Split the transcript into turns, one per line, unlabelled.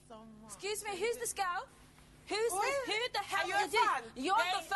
so much.
Excuse me, who's this girl? Who the hell
Are you
is
a fan?
it? You're the